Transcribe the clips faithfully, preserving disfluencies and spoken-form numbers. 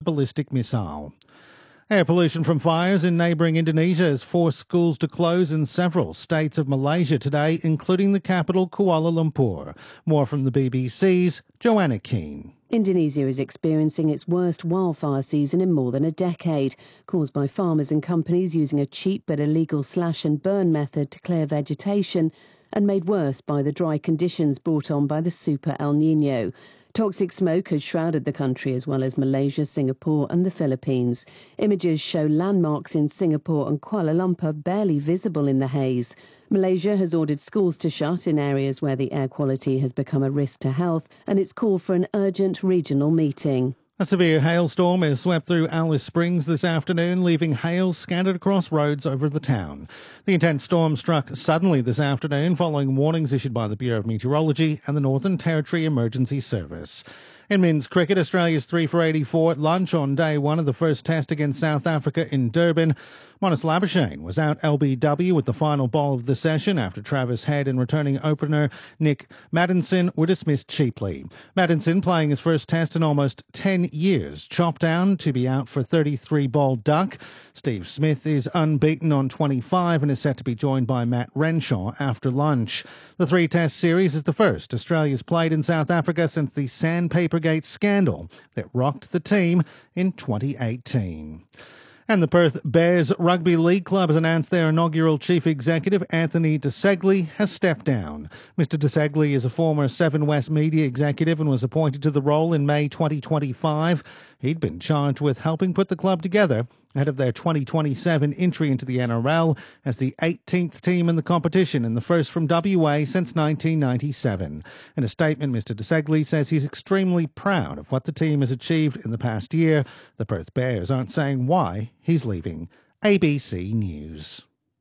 ballistic missile. Air pollution from fires in neighbouring Indonesia has forced schools to close in several states of Malaysia today, including the capital Kuala Lumpur. More from the B B C's Joanna Keane. Indonesia is experiencing its worst wildfire season in more than a decade, caused by farmers and companies using a cheap but illegal slash and burn method to clear vegetation, and made worse by the dry conditions brought on by the Super El Nino. Toxic smoke has shrouded the country as well as Malaysia, Singapore and the Philippines. Images show landmarks in Singapore and Kuala Lumpur barely visible in the haze. Malaysia has ordered schools to shut in areas where the air quality has become a risk to health, and it's called for an urgent regional meeting. A severe hailstorm has swept through Alice Springs this afternoon, leaving hail scattered across roads over the town. The intense storm struck suddenly this afternoon following warnings issued by the Bureau of Meteorology and the Northern Territory Emergency Service. In men's cricket, Australia's three for eighty-four at lunch on day one of the first test against South Africa in Durban. Monis Labuschagne was out L B W with the final ball of the session after Travis Head and returning opener Nick Maddinson were dismissed cheaply. Maddinson, playing his first test in almost ten years, chopped down to be out for thirty-three ball duck. Steve Smith is unbeaten on twenty-five and is set to be joined by Matt Renshaw after lunch. The three-test series is the first Australia's played in South Africa since the Sandpapergate scandal that rocked the team in twenty eighteen. And the Perth Bears Rugby League Club has announced their inaugural chief executive, Anthony DeSegli, has stepped down. Mister DeSegli is a former Seven West media executive and was appointed to the role in May twenty twenty-five. He'd been charged with helping put the club together ahead of their twenty twenty-seven entry into the N R L as the eighteenth team in the competition and the first from W A since nineteen ninety-seven. In a statement, Mister DeSegli says he's extremely proud of what the team has achieved in the past year. The Perth Bears aren't saying why he's leaving. A B C News.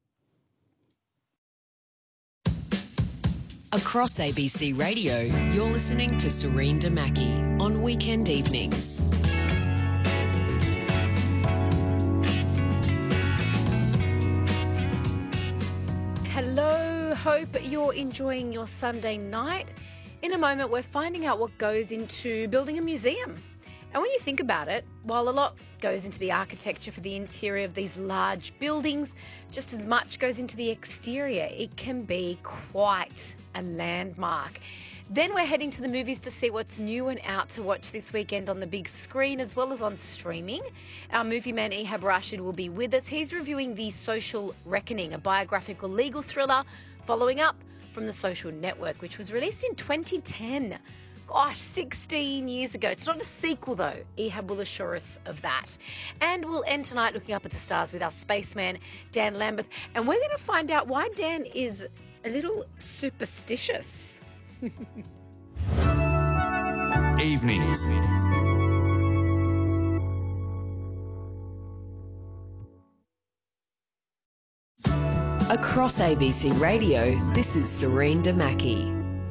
Across A B C Radio, you're listening to Serene Damaki on weekend evenings. Hello, hope you're enjoying your Sunday night. In a moment, we're finding out what goes into building a museum. And when you think about it, while a lot goes into the architecture for the interior of these large buildings, just as much goes into the exterior. It can be quite a landmark. Then we're heading to the movies to see what's new and out to watch this weekend on the big screen as well as on streaming. Our movie man Ehab Rashid will be with us. He's reviewing The Social Reckoning, a biographical legal thriller following up from The Social Network, which was released in twenty ten. Gosh, sixteen years ago. It's not a sequel though. Ehab will assure us of that. And we'll end tonight looking up at the stars with our spaceman, Dan Lambeth. And we're going to find out why Dan is a little superstitious. Evenings. Across A B C Radio, this is Serene Damaki.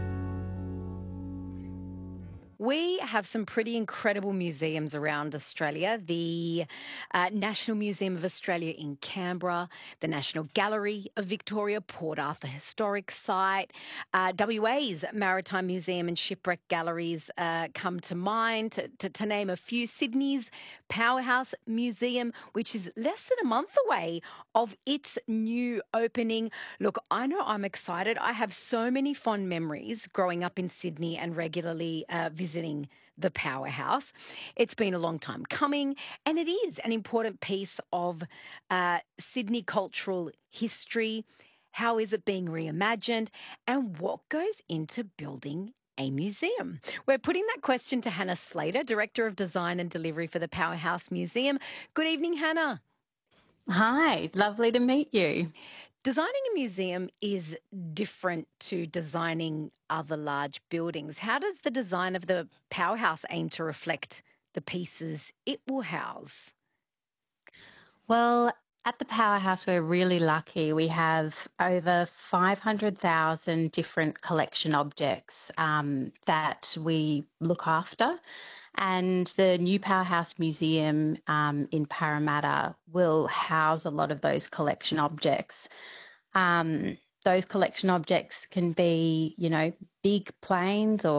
We have some pretty incredible museums around Australia. The uh, National Museum of Australia in Canberra, the National Gallery of Victoria, Port Arthur Historic Site, uh, W A's Maritime Museum and Shipwreck Galleries uh, come to mind, to, to, to name a few. Sydney's Powerhouse Museum, which is less than a month away of its new opening. Look, I know I'm excited. I have so many fond memories growing up in Sydney and regularly uh, visiting visiting the Powerhouse. It's been a long time coming, and it is an important piece of uh, Sydney cultural history. How is it being reimagined, and what goes into building a museum? We're putting that question to Hannah Slater, Director of Design and Delivery for the Powerhouse Museum. Good evening, Hannah. Hi, lovely to meet you. Designing a museum is different to designing other large buildings. How does the design of the Powerhouse aim to reflect the pieces it will house? Well, at the Powerhouse, we're really lucky. We have over five hundred thousand different collection objects um, that we look after. And the new Powerhouse Museum um, in Parramatta will house a lot of those collection objects. Um, those collection objects can be, you know, big planes or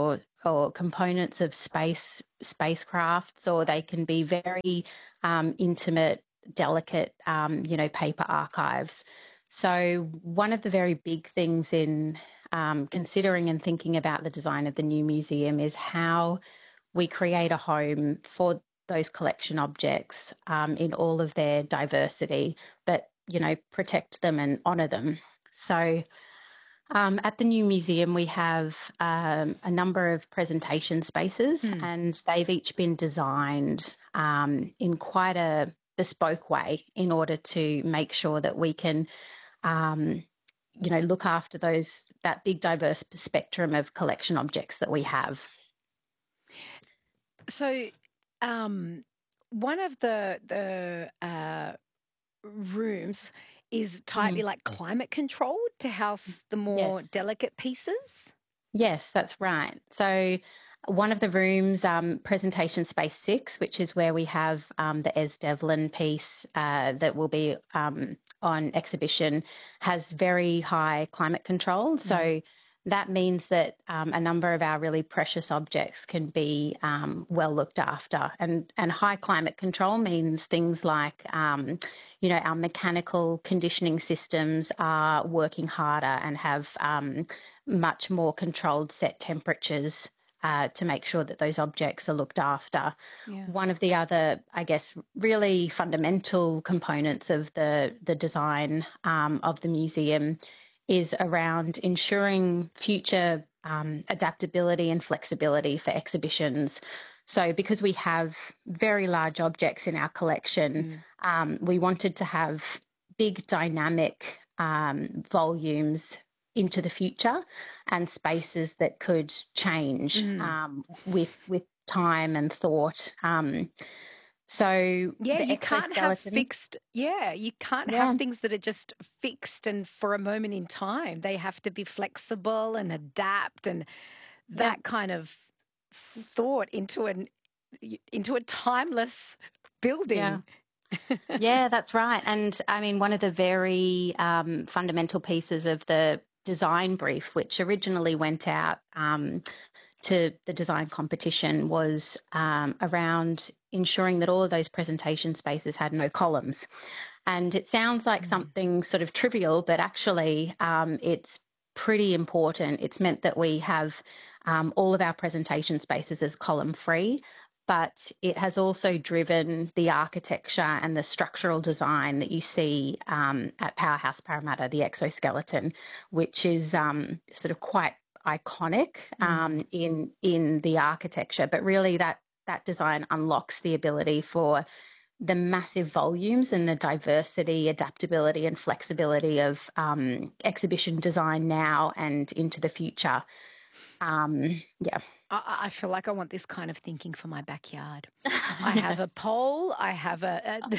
or components of space spacecrafts, or they can be very um, intimate, delicate, um, you know, paper archives. So one of the very big things in um, considering and thinking about the design of the new museum is how we create a home for those collection objects um, in all of their diversity, but, you know, protect them and honour them. So um, at the new museum, we have um, a number of presentation spaces, mm. and they've each been designed um, in quite a bespoke way in order to make sure that we can, um, you know, look after those that big diverse spectrum of collection objects that we have. So, um, one of the the uh, rooms is tightly mm. like climate controlled to house the more yes. delicate pieces? Yes, that's right. So one of the rooms, um, presentation space six, which is where we have um, the Es Devlin piece uh, that will be um, on exhibition, has very high climate control. Mm. So that means that um, a number of our really precious objects can be um, well looked after. And, and high climate control means things like, um, you know, our mechanical conditioning systems are working harder and have um, much more controlled set temperatures uh, to make sure that those objects are looked after. Yeah. One of the other, I guess, really fundamental components of the, the design um, of the museum is around ensuring future um, adaptability and flexibility for exhibitions. So because we have very large objects in our collection, mm. um, we wanted to have big dynamic um, volumes into the future and spaces that could change mm. um, with with time and thought. Um, So yeah, you can't have fixed. Yeah, you can't yeah. have things that are just fixed and for a moment in time. They have to be flexible and adapt, and that yeah. kind of thought into an into a timeless building. Yeah. yeah, that's right. And I mean, one of the very um, fundamental pieces of the design brief, which originally went out um, to the design competition, was um, around ensuring that all of those presentation spaces had no columns. And it sounds like mm. something sort of trivial, but actually um, it's pretty important. It's meant that we have um, all of our presentation spaces as column free, but it has also driven the architecture and the structural design that you see um, at Powerhouse Parramatta, the exoskeleton, which is um, sort of quite iconic um, mm. in in the architecture. But really that that design unlocks the ability for the massive volumes and the diversity, adaptability and flexibility of um, exhibition design now and into the future. Um, yeah. I, I feel like I want this kind of thinking for my backyard. I have a pole, I have a... a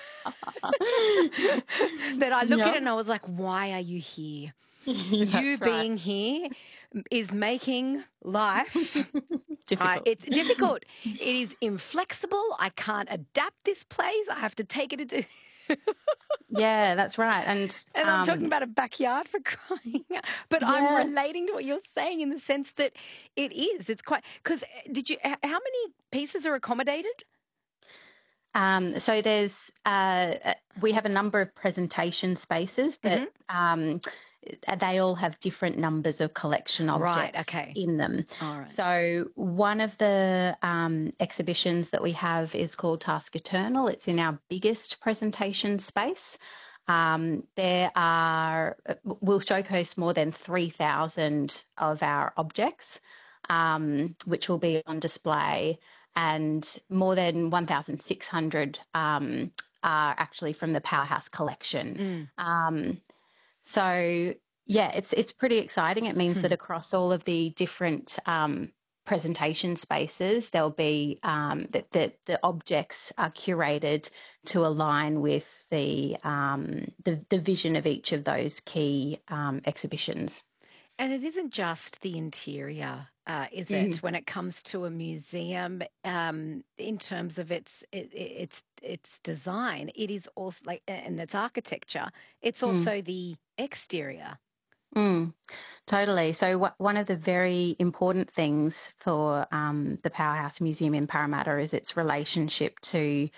that I look yep. at it and I was like, why are you here? you right. being here is making life difficult. Uh, it's difficult. It is inflexible. I can't adapt this place. I have to take it into... yeah, that's right. And and I'm um, talking about a backyard for crying out. But yeah. I'm relating to what you're saying in the sense that it is. It's quite... Because did you... How many pieces are accommodated? Um, so there's... Uh, we have a number of presentation spaces, but... Mm-hmm. Um, they all have different numbers of collection objects right, okay. in them. All right. So one of the um, exhibitions that we have is called Task Eternal. It's in our biggest presentation space. Um, there are, we'll showcase more than three thousand of our objects, um, which will be on display, and more than one thousand six hundred um, are actually from the Powerhouse collection. Mm. Um, So, yeah, it's it's pretty exciting. It means hmm. that across all of the different um, presentation spaces, there'll be um, that the, the objects are curated to align with the um, the, the vision of each of those key um, exhibitions. And it isn't just the interior, uh, is mm. it? When it comes to a museum, um, in terms of its it, its its design, it is also like, and its architecture. It's also mm. the exterior. Mm, totally. So, wh- one of the very important things for um, the Powerhouse Museum in Parramatta is its relationship to